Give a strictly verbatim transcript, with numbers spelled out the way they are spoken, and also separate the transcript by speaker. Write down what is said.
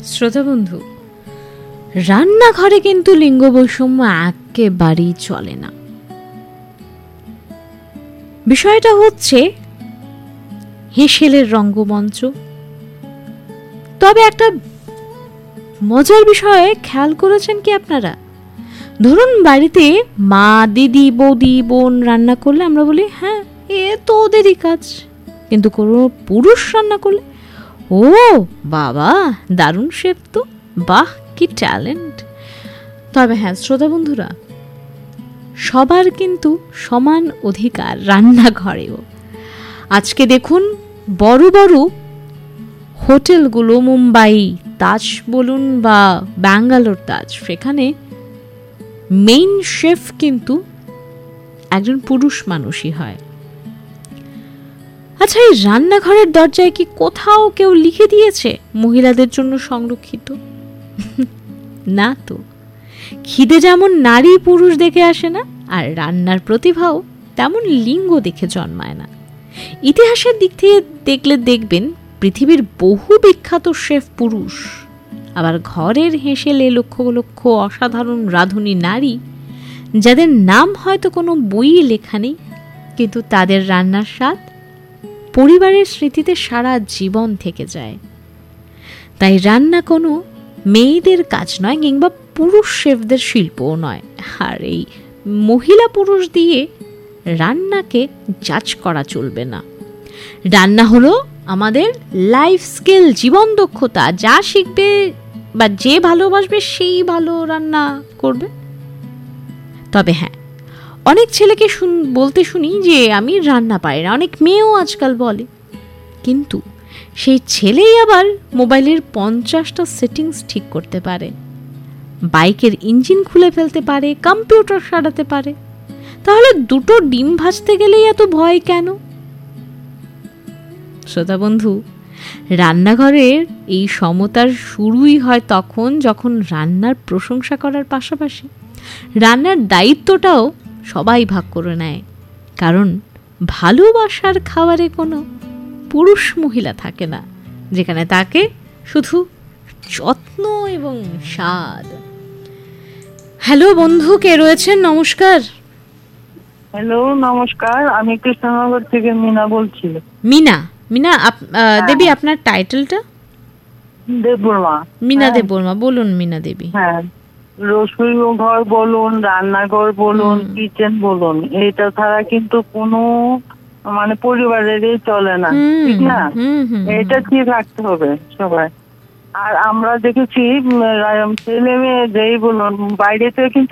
Speaker 1: শ্রোতা বন্ধু, রান্নাঘরে কিন্তু লিঙ্গ বৈষম্য একেবারেই চলে না। বিষয়টা হচ্ছে হেসেলের রঙ্গমঞ্চ। তবে একটা মজার বিষয়ে খেয়াল করেছেন কি আপনারা? ধরুন বাড়িতে মা, দিদি, বৌদি, বোন রান্না করলে আমরা বলি হ্যাঁ এ তো ওদেরই কাজ, কিন্তু কোনো পুরুষ রান্না করলে ও বাবা দারুণ শেফ তো, বাহ কি ট্যালেন্ট। তবে হ্যাঁ শ্রোতা বন্ধুরা, সবার কিন্তু সমান অধিকার রান্নাঘরেও। আজকে দেখুন বড় বড় হোটেলগুলো, মুম্বাই তাজ বলুন বা ব্যাঙ্গালোর তাজ, সেখানে মেইন শেফ কিন্তু একজন পুরুষ মানুষই হয়। আচ্ছা, এই রান্নাঘরের দরজায় কি কোথাও কেউ লিখে দিয়েছে মহিলাদের জন্য সংরক্ষিত? না তো। খিদে যেমন নারী পুরুষ দেখে আসে না, আর রান্নার প্রতিভাও তেমন লিঙ্গ দেখে জন্মায় না। ইতিহাসের দিক থেকে দেখলে দেখবেন পৃথিবীর বহু বিখ্যাত শেফ পুরুষ, আবার ঘরের হেসেলে লক্ষ লক্ষ অসাধারণ রাঁধুনি নারী, যাদের নাম হয়তো কোনো বইয়ে লেখা নেই, কিন্তু তাদের রান্নার স্বাদ পরিবারের স্মৃতিতে সারা জীবন থেকে যায়। তাই রান্না কোনো মেয়েদের কাজ নয়, কিংবা পুরুষ শেফদের শিল্পও নয়। আর এই মহিলা পুরুষ দিয়ে রান্নাকে জাজ করা চলবে না। রান্না হলো আমাদের লাইফ স্কিল, জীবন দক্ষতা। যা শিখবে বা যে ভালোবাসবে সেই ভালো রান্না করবে। তবে হ্যাঁ, অনেক ছেলেকে বলতে শুনি যে আমি রান্না পারি না, অনেক মেয়েও আজকাল বলে, কিন্তু সেই ছেলেই আবার মোবাইলের পঞ্চাশটা সেটিংস ঠিক করতে পারে, বাইকের ইঞ্জিন খুলে ফেলতে পারে, কম্পিউটার সারাতে পারে। তাহলে দুটো ডিম ভাজতে গেলেই এত ভয় কেন? শ্রোতা বন্ধু, রান্নাঘরের এই সমতার শুরুই হয় তখন যখন রান্নার প্রশংসা করার পাশাপাশি রান্নার দায়িত্বটাও সবাই ভাগ করে নেয়। কারণ ভালোবাসার খাবারে কোনো পুরুষ মহিলা থাকে না, যেখানে তাকে শুধু যত্ন এবং স্বাদ। হ্যালো বন্ধু, কে রয়েছেন? নমস্কার।
Speaker 2: হ্যালো নমস্কার, আমি কৃষ্ণনগর থেকে মিনা বলছি।
Speaker 1: মিনা মিনা দেবী, আপনার টাইটেলটা?
Speaker 2: দেববর্মা।
Speaker 1: মিনা দেববর্মা, বলুন মিনা দেবী।
Speaker 2: হ্যাঁ, রসুই ঘর বলুন, রান্নাঘর বলুন, কিচেন বলুন, এটা ছাড়া কিন্তু কোনো মানে পরিবারেরই চলে না, ঠিক না? এটা ঠিক রাখতে হবে সবাই। আর আমরা দেখেছি ছেলে মেয়ে যেই বলুন বাইরেতে কিন্তু